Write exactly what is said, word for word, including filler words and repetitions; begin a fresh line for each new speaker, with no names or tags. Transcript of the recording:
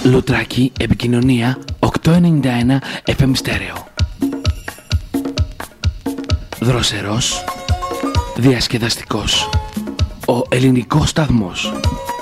Λουτράκι, επικοινωνία οκτακόσια ενενήντα ένα εφ εμ στέρεο. Δροσερός, διασκεδαστικός, ο ελληνικός σταθμός.